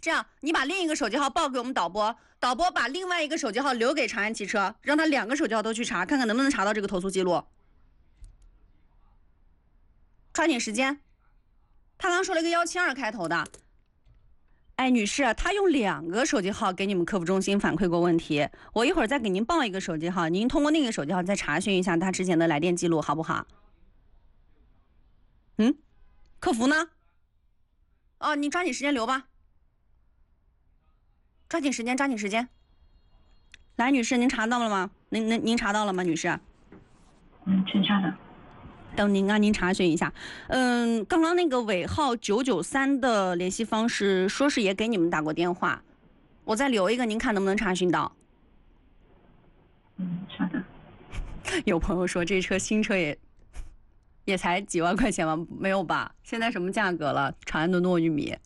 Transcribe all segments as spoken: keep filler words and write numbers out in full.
这样你把另一个手机号报给我们导播，导播把另外一个手机号留给长安汽车，让他两个手机号都去查，看看能不能查到这个投诉记录。抓紧时间。他刚说了一个幺七二开头的。哎，女士，他用两个手机号给你们客服中心反馈过问题，我一会儿再给您报一个手机号，您通过那个手机号再查询一下他之前的来电记录，好不好？嗯，客服呢？哦，你抓紧时间留吧，抓紧时间，抓紧时间。来，女士，您查到了吗？您您您查到了吗，女士？ 嗯，全查的。 等您啊，您查询一下。嗯，刚刚那个尾号九九三的联系方式，说是也给你们打过电话，我再留一个，您看能不能查询到？ 嗯，好的。 有朋友说这车新车也也才几万块钱吗？没有吧？现在什么价格了？长安的糯玉米。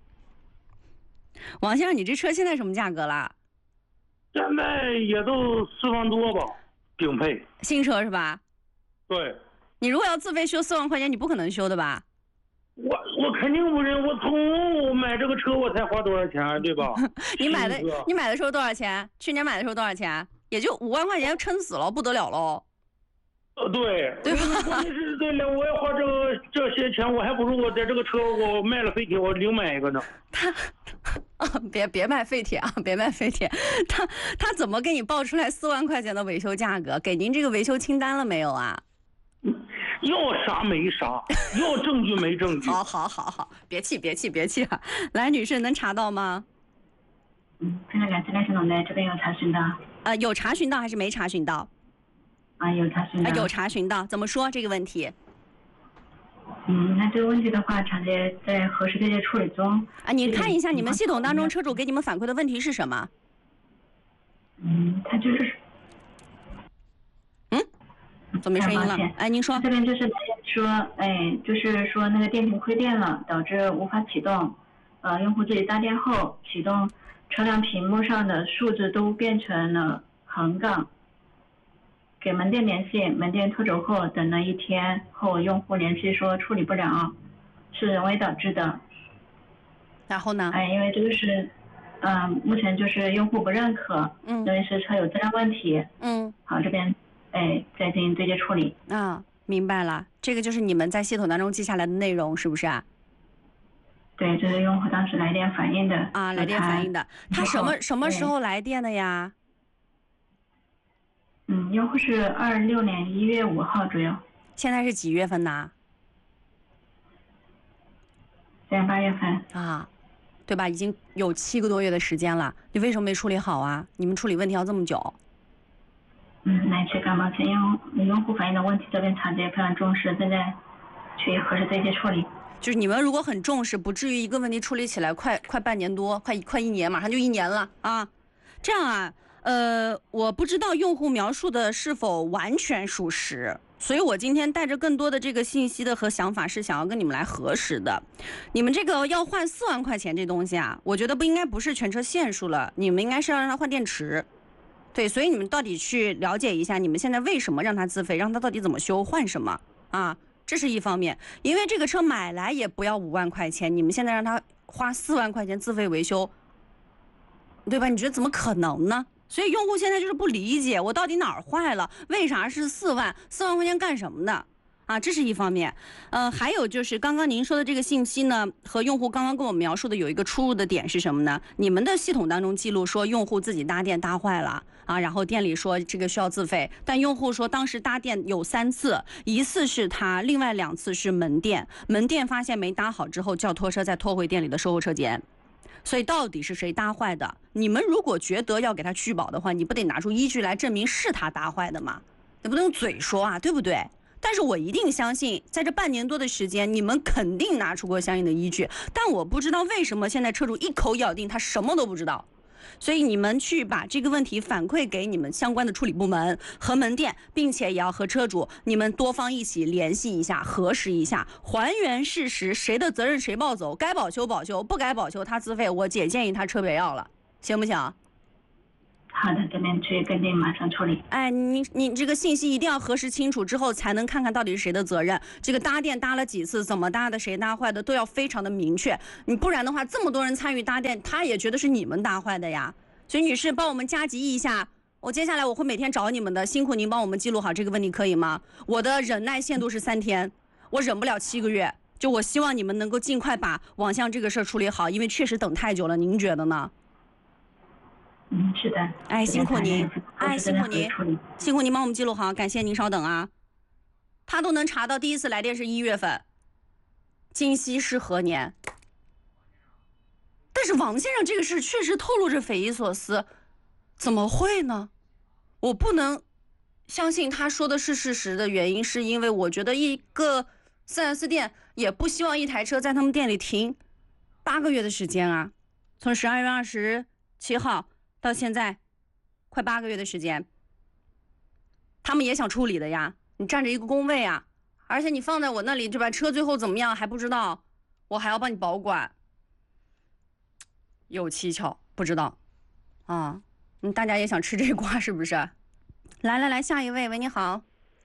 王先生，你这车现在什么价格了？ 现在也都四万多吧，顶配。 新车是吧？ 对。 你如果要自费修四万块钱，你不可能修的吧？ 我我肯定不是，我从我买这个车我才花多少钱，对吧？ 你买的你买的时候多少钱？去年买的时候多少钱？也就五万块钱，撑死了，不得了喽。 呃，对， 对吧？ 关键是对了，我要花这个这些钱，我还不如我在这个车我卖了废铁，我另买一个呢。 他啊，别别卖废铁啊，别卖废铁。他他怎么给你报出来四万块钱的维修价格？给您这个维修清单了没有啊？ 要啥没啥，要证据没证据。 好好好好，别气别气别气啊！来，女士能查到吗？ 嗯，现在两次联系农的这边有查询到。 呃，有查询到还是没查询到？ 啊，有查询到。 啊，有查询到，怎么说这个问题？ 嗯，那这个问题的话，厂家在核实对接处理中。 啊，你看一下你们系统当中车主给你们反馈的问题是什么？ 嗯，他就是。 嗯。怎么没声音了？哎，您说。 这边就是说，哎，就是说那个电瓶亏电了，导致无法启动。呃，用户自己搭电后启动，车辆屏幕上的数字都变成了横杠。给门店联系，门店拖走后，等了一天后，用户联系说处理不了，是人为导致的。 然后呢？ 哎，因为这个是，嗯、呃，目前就是用户不认可， 嗯， 认为是车有质量问题。 嗯， 好，这边。哎，再进行对接处理啊，明白了，这个就是你们在系统当中记下来的内容，是不是啊？ 对，这是用户当时来电反映的啊，来电反映的，他什么什么时候来电的呀？ 嗯，用户是二六年一月五号左右。 现在是几月份呢？ 现在八月份啊，对吧？已经有七个多月的时间了，你为什么没处理好啊？你们处理问题要这么久？ 嗯，来去干抱歉，用用户反映的问题，这边厂家也非常重视，正在去核实对接处理。 就是你们如果很重视，不至于一个问题处理起来快快半年多，快快一年，马上就一年了啊。这样啊，呃，我不知道用户描述的是否完全属实，所以我今天带着更多的这个信息的和想法，是想要跟你们来核实的。你们这个要换四万块钱这东西啊，我觉得不应该不是全车线数了，你们应该是要让它换电池。对，所以你们到底去了解一下，你们现在为什么让他自费，让他到底怎么修，换什么啊？这是一方面，因为这个车买来也不要五万块钱，你们现在让他花四万块钱自费维修，对吧？你觉得怎么可能呢？所以用户现在就是不理解，我到底哪儿坏了？为啥是四万？四万块钱干什么的？啊，这是一方面，呃，还有就是刚刚您说的这个信息呢，和用户刚刚跟我描述的有一个出入的点是什么呢？你们的系统当中记录说用户自己搭电搭坏了啊，然后店里说这个需要自费，但用户说当时搭电有三次，一次是他，另外两次是门店，门店发现没搭好之后叫拖车再拖回店里的售后车间。所以到底是谁搭坏的？你们如果觉得要给他续保的话，你不得拿出依据来证明是他搭坏的吗？你不能用嘴说啊，对不对？但是我一定相信，在这半年多的时间，你们肯定拿出过相应的依据。但我不知道为什么现在车主一口咬定他什么都不知道，所以你们去把这个问题反馈给你们相关的处理部门和门店，并且也要和车主你们多方一起联系一下，核实一下，还原事实，谁的责任谁抱走，该保修保修，不该保修他自费。我姐建议他车别要了，行不行？ 好的，这边去跟进，马上处理。 哎，你你这个信息一定要核实清楚之后，才能看看到底是谁的责任。这个搭电搭了几次，怎么搭的，谁搭坏的，都要非常的明确。你不然的话，这么多人参与搭电，他也觉得是你们搭坏的呀。所以女士，帮我们加急一下。我接下来我会每天找你们的，辛苦您帮我们记录好这个问题，可以吗？我的忍耐限度是三天，我忍不了七个月。就我希望你们能够尽快把网项这个事儿处理好，因为确实等太久了。您觉得呢？ 嗯，是的。 哎，辛苦您，哎，辛苦您，辛苦您帮我们记录好，感谢您，稍等啊。他都能查到第一次来电是一月份，今夕是何年？但是王先生这个事确实透露着匪夷所思，怎么会呢？我不能相信他说的是事实的原因，是因为我觉得一个四 S 店也不希望一台车在他们店里停八个月的时间啊，从十二月二十七号。到现在，快八个月的时间，他们也想处理的呀。你占着一个工位啊，而且你放在我那里，对吧？车最后怎么样还不知道，我还要帮你保管，有蹊跷，不知道啊。嗯，大家也想吃这瓜是不是？来来来，下一位，喂，你好。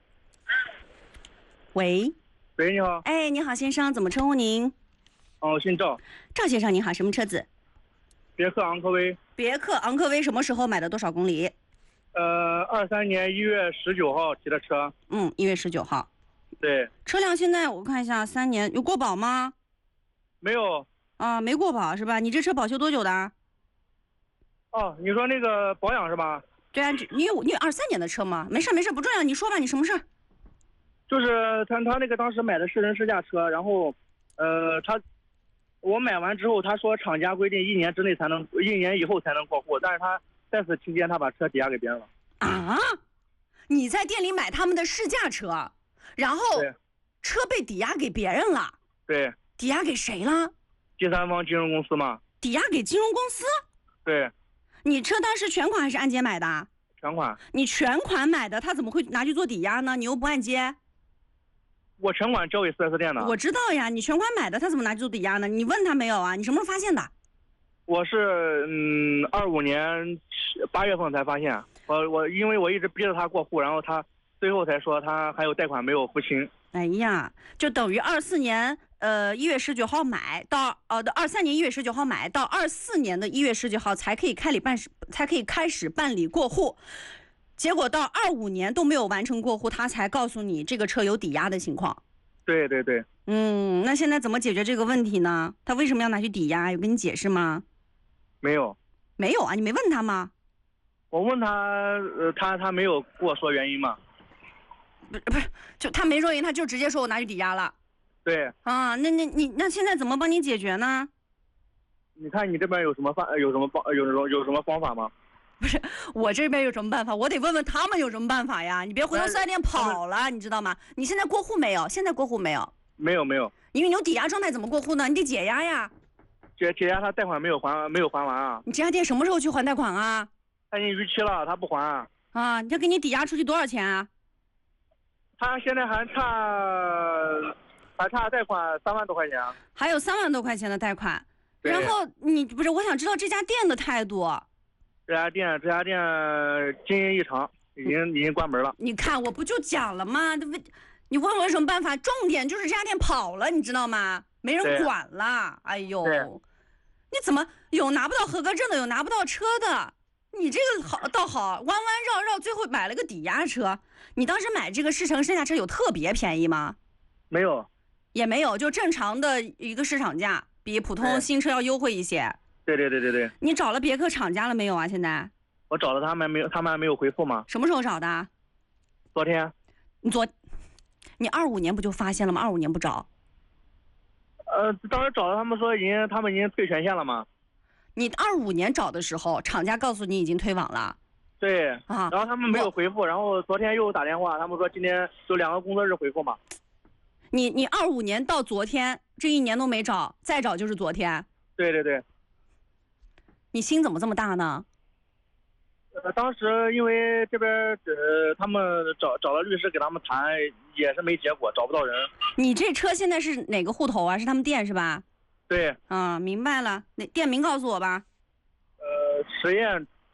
喂。 喂，你好。 哎，你好，先生，怎么称呼您？ 哦，我姓赵。 赵先生，你好，什么车子？ 别克昂科威。 别克昂科威什么时候买的？多少公里？ 呃，二三年一月十九号提的车。 嗯，一月十九号。 对。 车辆现在我看一下，三年有过保吗？ 没有。 啊，没过保是吧？你这车保修多久的？ 哦，你说那个保养是吧？ 对啊，你有你有二三年的车吗？没事没事，不重要，你说吧，你什么事？ 就是他他那个当时买的试乘试驾车，然后，呃，他。我买完之后，他说厂家规定一年之内才能，一年以后才能过户，但是他在此期间他把车抵押给别人了。 啊？你在店里买他们的试驾车，然后车被抵押给别人了？ 对。 抵押给谁了？ 第三方金融公司嘛。 抵押给金融公司？ 对。 你车当时全款还是按揭买的？ 全款。 你全款买的，他怎么会拿去做抵押呢？你又不按揭？ 我全款交给四 S 店的。 我知道呀，你全款买的，他怎么拿去做抵押呢？你问他没有啊？你什么时候发现的？ 我是嗯二五年八月份才发现，我我因为我一直逼着他过户，然后他最后才说他还有贷款没有付清。 哎呀，就等于二四年呃一月十九号买到呃的二三年一月十九号买到二四年的一月十九号才可以开理办才可以开始办理过户。结果到二五年都没有完成过户，他才告诉你这个车有抵押的情况。 对对对。 嗯，那现在怎么解决这个问题呢？他为什么要拿去抵押？有跟你解释吗？ 没有。 没有啊？你没问他吗？ 我问他，呃，他他没有跟我说原因嘛。 不不是，就他没说原因，他就直接说我拿去抵押了。 对。 啊，那那你那现在怎么帮你解决呢？ 你看你这边有什么方有什么方有什么有什么方法吗？ 不是，我这边有什么办法？我得问问他们有什么办法呀！你别回到四 S 店跑了，你知道吗？你现在过户没有？现在过户没有？ 没有没有。 因为你有抵押状态，怎么过户呢？你得解押呀。 解解押他贷款没有还没有还完啊？ 你这家店什么时候去还贷款啊？ 他已经逾期了，他不还啊。 啊，你要给你抵押出去多少钱啊？ 他现在还差还差贷款三万多块钱。 还有三万多块钱的贷款。然后你不是，我想知道这家店的态度。 这家店，这家店经营异常，已经已经关门了。 你看，我不就讲了吗？你问我有什么办法？重点就是这家店跑了，你知道吗？没人管了。哎呦，你怎么有拿不到合格证的，有拿不到车的？你这个好倒好，弯弯绕绕，最后买了个抵押车。你当时买这个试乘试驾车有特别便宜吗？ 没有， 也没有，就正常的一个市场价，比普通新车要优惠一些。 对对对对对。 你找了别克厂家了没有啊？现在？ 我找了他们没有，他们还没有回复吗？ 什么时候找的？ 昨天。 你昨，你二五年不就发现了吗？二五年不找？ 呃，当时找了他们说已经，他们已经退权限了吗？ 你二五年找的时候，厂家告诉你已经退网了。 对。 啊。 然后他们没有回复，然后昨天又打电话，他们说今天就两个工作日回复嘛。 你你二五年到昨天这一年都没找，再找就是昨天。 对对对。 你心怎么这么大呢？ 呃，当时因为这边呃，他们找找了律师给他们谈，也是没结果，找不到人。 你这车现在是哪个户头啊？是他们店是吧？ 对。 啊，明白了。那店名告诉我吧。 呃，实验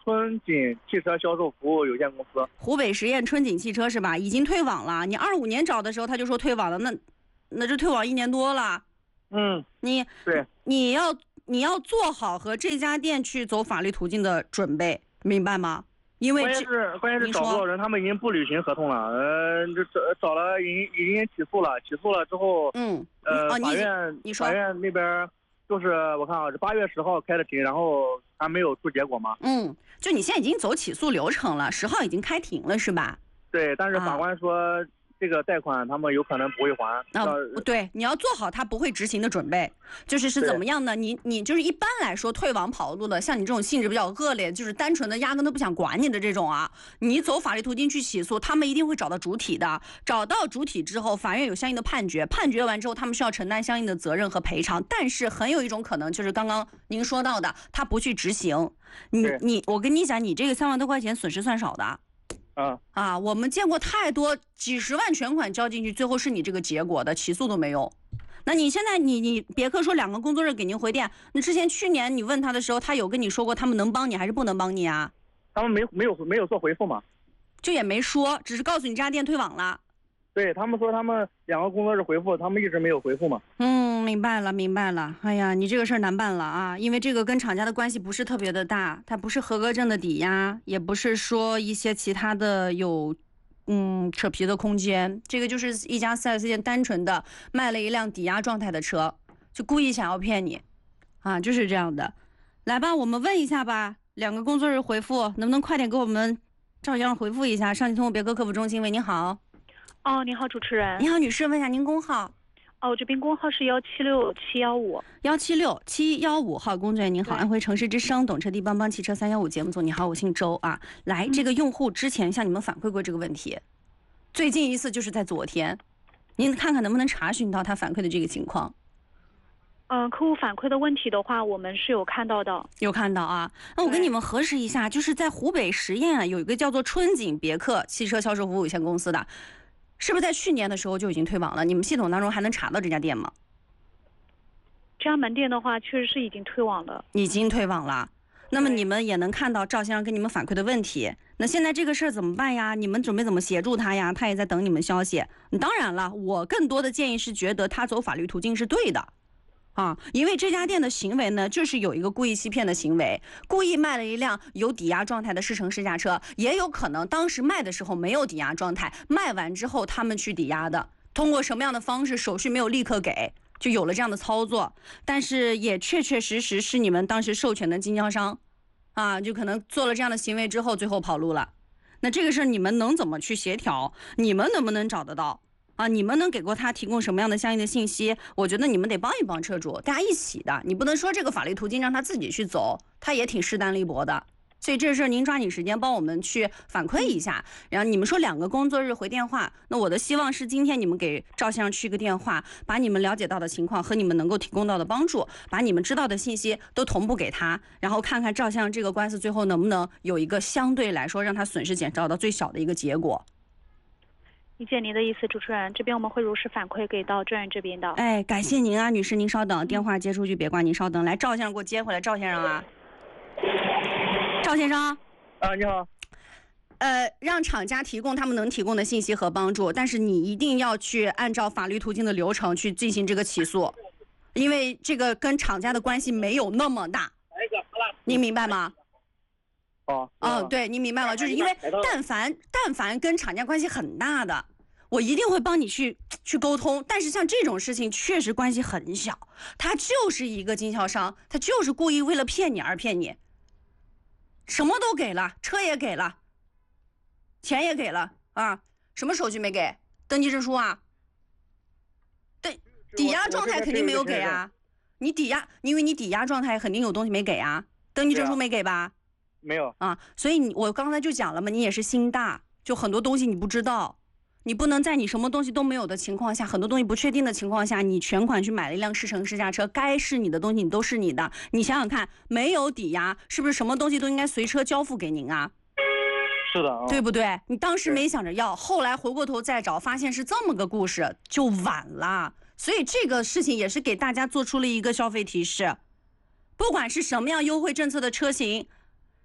春锦汽车销售服务有限公司。 湖北十堰春锦汽车是吧？已经退网了。你二五年找的时候他就说退网了，那那这退网一年多了。 嗯， 你对， 你要你要做好和这家店去走法律途径的准备，明白吗？因为关键是关键是找不到人，他们已经不履行合同了。呃，这找找了，已经已经起诉了，起诉了之后， 嗯， 呃， 哦、 法院你说法院那边就是我看啊，是八月十号开的庭，然后还没有出结果嘛。 嗯，就你现在已经走起诉流程了，十号已经开庭了是吧？ 对，但是法官说、啊、这个贷款他们有可能不会还。 啊，对，你要做好他不会执行的准备，就是是怎么样呢？你你就是一般来说退网跑路的，像你这种性质比较恶劣，就是单纯的压根都不想管你的这种啊，你走法律途径去起诉，他们一定会找到主体的，找到主体之后，法院有相应的判决，判决完之后，他们需要承担相应的责任和赔偿。但是很有一种可能，就是刚刚您说到的，他不去执行，你你我跟你讲，你这个三万多块钱损失算少的。 啊啊！我们见过太多几十万全款交进去，最后是你这个结果的，起诉都没有。那你现在你你别克说两个工作日给您回电，那之前去年你问他的时候，他有跟你说过他们能帮你还是不能帮你啊？ 他们没没有没有做回复嘛？ 就也没说，只是告诉你这家店退网了。 对他们说他们两个工作日回复，他们一直没有回复嘛。 嗯，明白了明白了。哎呀，你这个事儿难办了啊，因为这个跟厂家的关系不是特别的大，它不是合格证的抵押，也不是说一些其他的有嗯扯皮的空间，这个就是一家 四 S 店单纯的卖了一辆抵押状态的车，就故意想要骗你啊，就是这样的。来吧，我们问一下吧，两个工作日回复能不能快点给我们照样回复一下？上汽通用别克客服中心，喂，你好。 哦，你好，主持人。 你好，女士，问一下您工号。 哦，我这边工号是幺七六七幺五。 幺七六七幺五号工作人员您好，安徽城市之声懂车帝帮帮汽车三幺五节目组你好，我姓周啊。来，这个用户之前向你们反馈过这个问题，嗯、最近一次就是在昨天，您看看能不能查询到他反馈的这个情况。 嗯、呃，客户反馈的问题的话，我们是有看到的， 有看到啊。那我跟你们核实一下，就是在湖北十堰啊，有一个叫做春锦别克汽车销售服务有限公司的。是不是在去年的时候就已经退网了？你们系统当中还能查到这家店吗？ 这家门店的话，确实是已经退网了。 已经退网了。那么你们也能看到赵先生跟你们反馈的问题。那现在这个事儿怎么办呀？你们准备怎么协助他呀？他也在等你们消息。当然了，我更多的建议是觉得他走法律途径是对的。啊，因为这家店的行为呢，就是有一个故意欺骗的行为，故意卖了一辆有抵押状态的试乘试驾车，也有可能当时卖的时候没有抵押状态，卖完之后他们去抵押的，通过什么样的方式，手续没有立刻给，就有了这样的操作。但是也确确实实是你们当时授权的经销商，啊，就可能做了这样的行为之后，最后跑路了。那这个事儿你们能怎么去协调？你们能不能找得到？啊，你们能给过他提供什么样的相应的信息？我觉得你们得帮一帮车主，大家一起的，你不能说这个法律途径让他自己去走，他也挺势单力薄的。所以这事儿您抓紧时间帮我们去反馈一下。然后你们说两个工作日回电话，那我的希望是今天你们给赵先生去个电话，把你们了解到的情况和你们能够提供到的帮助，把你们知道的信息都同步给他，然后看看赵先生这个官司最后能不能有一个相对来说让他损失减少到最小的一个结果。 理解您的意思，主持人，这边我们会如实反馈给到专员这边的。 哎，感谢您啊，女士，您稍等，电话接出去别挂，您稍等。来，赵先生给我接回来，赵先生啊，赵先生。 啊，你好。 呃，让厂家提供他们能提供的信息和帮助，但是你一定要去按照法律途径的流程去进行这个起诉，因为这个跟厂家的关系没有那么大，您明白吗？ 哦， 嗯，对，您明白了，就是因为但凡但凡跟厂家关系很大的，我一定会帮你去去沟通。但是像这种事情确实关系很小，他就是一个经销商，他就是故意为了骗你而骗你，什么都给了，车也给了，钱也给了啊，什么手续没给？登记证书啊？对，抵押状态肯定没有给啊。你抵押，因为你抵押状态肯定有东西没给啊，登记证书没给吧？ 没有啊，所以你我刚才就讲了嘛，你也是心大，就很多东西你不知道，你不能在你什么东西都没有的情况下，很多东西不确定的情况下，你全款去买了一辆试乘试驾车，该是你的东西你都是你的，你想想看，没有抵押，是不是什么东西都应该随车交付给您啊？ 是的、哦， 对不对？你当时没想着要，后来回过头再找，发现是这么个故事，就晚了。所以这个事情也是给大家做出了一个消费提示，不管是什么样优惠政策的车型。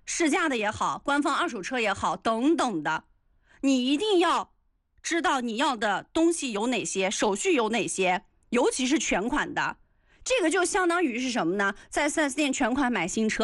试驾的也好，官方二手车也好，等等的，你一定要知道你要的东西有哪些，手续有哪些，尤其是全款的，这个就相当于是什么呢？在 四 S 店全款买新车。